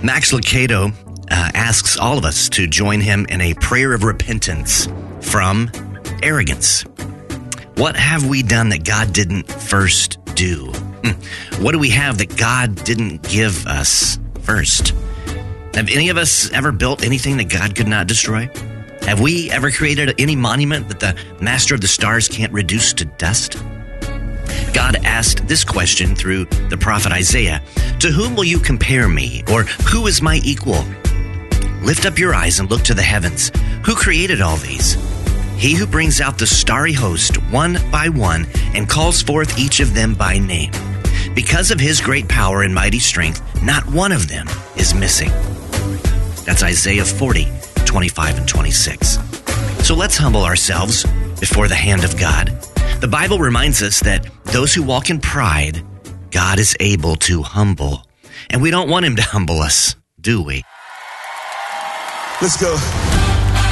Max Lucado asks all of us to join him in a prayer of repentance from arrogance. What have we done that God didn't first do? What do we have that God didn't give us first? Have any of us ever built anything that God could not destroy? Have we ever created any monument that the master of the stars can't reduce to dust? God asked this question through the prophet Isaiah. To whom will you compare me? Or who is my equal? Lift up your eyes and look to the heavens. Who created all these? He who brings out the starry host one by one and calls forth each of them by name. Because of his great power and mighty strength, not one of them is missing. That's Isaiah 40, 25 and 26. So let's humble ourselves before the hand of God. The Bible reminds us that those who walk in pride, God is able to humble. And we don't want him to humble us, do we? Let's go.